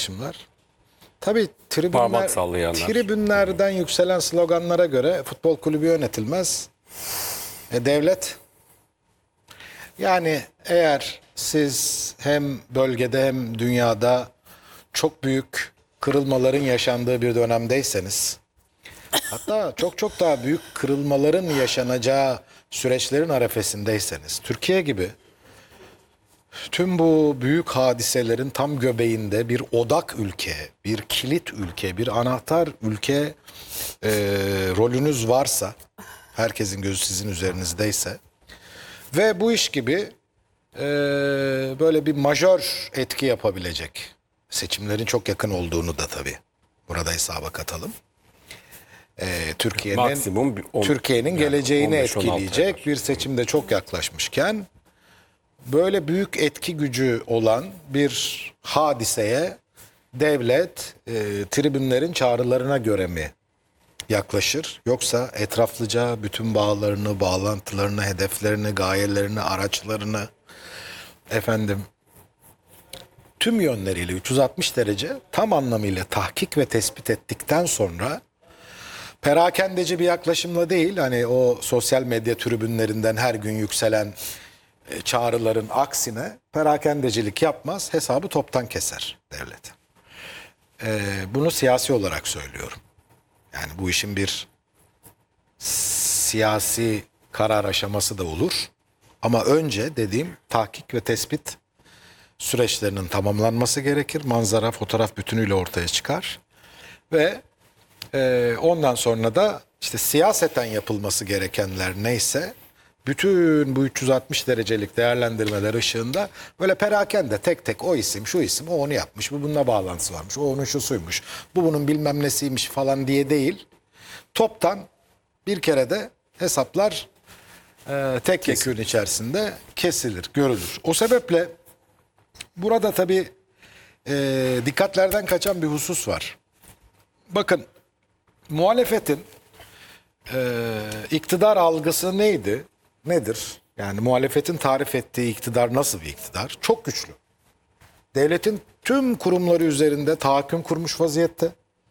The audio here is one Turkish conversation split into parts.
yaklaşımlar. Tabii Parmak sallayanlar. tribünlerden yükselen sloganlara göre futbol kulübü yönetilmez. Devlet. Yani eğer siz hem bölgede hem dünyada çok büyük kırılmaların yaşandığı bir dönemdeyseniz, hatta çok daha büyük kırılmaların yaşanacağı süreçlerin arefesindeyseniz, Türkiye gibi tüm bu büyük hadiselerin tam göbeğinde bir odak ülke, bir kilit ülke, bir anahtar ülke rolünüz varsa, herkesin gözü sizin üzerinizdeyse ve bu iş gibi böyle bir majör etki yapabilecek, seçimlerin çok yakın olduğunu da tabii burada hesaba katalım. Türkiye'nin geleceğini 15-16 etkileyecek bir seçimde çok yaklaşmışken böyle büyük etki gücü olan bir hadiseye devlet tribünlerin çağrılarına göre mi yaklaşır? Yoksa etraflıca bütün bağlarını, bağlantılarını, hedeflerini, gayelerini, araçlarını tüm yönleriyle 360 derece tam anlamıyla tahkik ve tespit ettikten sonra perakendeci bir yaklaşımla değil, hani o sosyal medya tribünlerinden her gün yükselen çağrıların aksine perakendecilik yapmaz, hesabı toptan keser devlet. Bunu siyasi olarak söylüyorum. Yani bu işin bir siyasi karar aşaması da olur. Ama önce dediğim tahkik ve tespit süreçlerinin tamamlanması gerekir. Manzara, fotoğraf bütünüyle ortaya çıkar. Ve ondan sonra da işte siyaseten yapılması gerekenler neyse, bütün bu 360 derecelik değerlendirmeler ışığında böyle perakende tek tek o isim, şu isim, o onu yapmış, bu bununla bağlantısı varmış, o onun şusuymuş, bu bunun bilmem nesiymiş falan diye değil. Toptan bir kere de hesaplar tek yekün içerisinde kesilir, görülür. O sebeple burada tabii dikkatlerden kaçan bir husus var. Bakın, muhalefetin iktidar algısı neydi? Nedir? Yani muhalefetin tarif ettiği iktidar nasıl bir iktidar? Çok güçlü. Devletin tüm kurumları üzerinde tahakküm kurmuş vaziyette.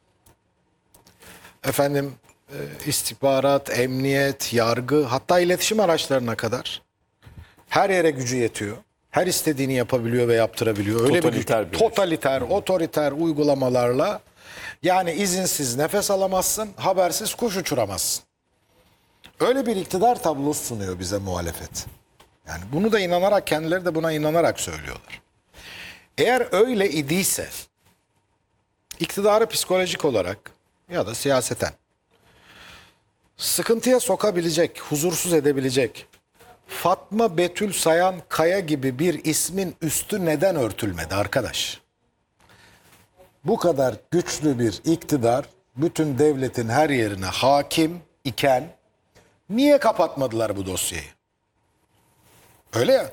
İstihbarat, emniyet, yargı, hatta iletişim araçlarına kadar her yere gücü yetiyor. Her istediğini yapabiliyor ve yaptırabiliyor. Öyle Totaliter bir totaliter, otoriter uygulamalarla, yani izinsiz nefes alamazsın, habersiz kuş uçuramazsın. Öyle bir iktidar tablosu sunuyor bize muhalefet. Yani bunu da inanarak, kendileri de buna inanarak söylüyorlar. Eğer öyle idiyse, iktidarı psikolojik olarak ya da siyaseten sıkıntıya sokabilecek, huzursuz edebilecek Fatma Betül Sayan Kaya gibi bir ismin üstü neden örtülmedi arkadaş? Bu kadar güçlü bir iktidar bütün devletin her yerine hakim iken niye kapatmadılar bu dosyayı? Öyle ya.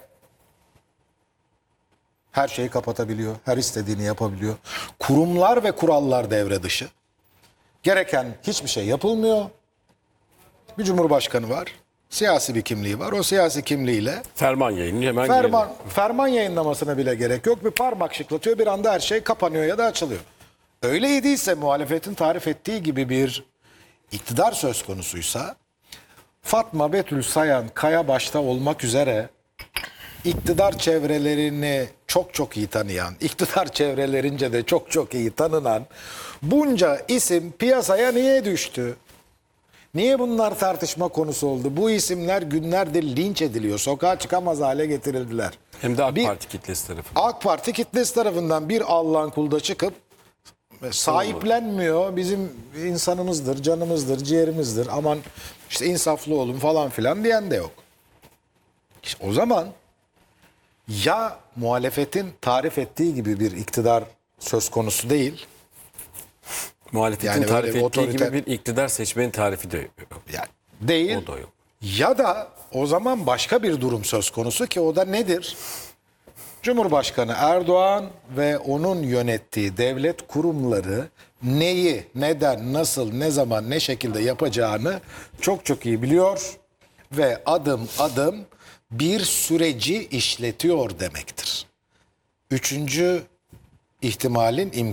Her şeyi kapatabiliyor, her istediğini yapabiliyor. Kurumlar ve kurallar devre dışı. Gereken hiçbir şey yapılmıyor. Bir cumhurbaşkanı var, siyasi bir kimliği var. O siyasi kimliğiyle Ferman yayını hemen ferman yayınlamasına bile gerek yok. Bir parmak şıklatıyor, bir anda her şey kapanıyor ya da açılıyor. Öyleyse muhalefetin tarif ettiği gibi bir iktidar söz konusuysa, Fatma Betül Sayan Kaya başta olmak üzere iktidar çevrelerini çok iyi tanıyan, iktidar çevrelerince de çok iyi tanınan bunca isim piyasaya niye düştü? Niye bunlar tartışma konusu oldu? Bu isimler günlerdir linç ediliyor, sokağa çıkamaz hale getirildiler. Hem de AK Parti kitlesi tarafından. AK Parti kitlesi tarafından bir Allah'ın kulu da çıkıp sahiplenmiyor. Bizim insanımızdır, canımızdır, ciğerimizdir. Aman işte insaflı olun falan filan diyen de yok. İşte o zaman ya muhalefetin tarif ettiği gibi bir iktidar söz konusu değil. Muhalefetin Yani tarif ettiği otoriter gibi bir iktidar seçmenin tarifi de yok. Yani değil. O da yok. Ya da o zaman başka bir durum söz konusu ki o da nedir? Cumhurbaşkanı Erdoğan ve onun yönettiği devlet kurumları neyi, neden, nasıl, ne zaman, ne şekilde yapacağını çok iyi biliyor ve adım adım bir süreci işletiyor demektir. Üçüncü ihtimalin